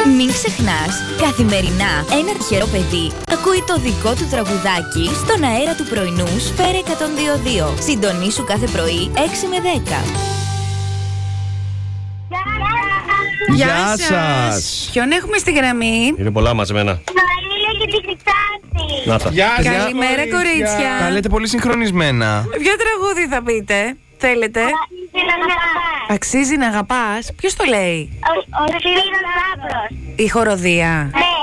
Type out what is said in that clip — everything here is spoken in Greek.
Μην ξεχνάς, καθημερινά ένα τυχερό παιδί ακούει το δικό του τραγουδάκι στον αέρα του πρωινού Σφαίρα 102.2. Συντονίσου κάθε πρωί 6 με 10. Γεια σας. Ποιον έχουμε στη γραμμή? Είναι πολλά μαζεμένα. Να τα. Καλημέρα, κορίτσια. Τα λέτε πολύ συγχρονισμένα. Ποιο τραγούδι θα πείτε? Θέλετε? Αξίζει να αγαπάς. Ποιος το λέει? Ο Σπύρος Λάμπρος. Η χοροδία. Ναι.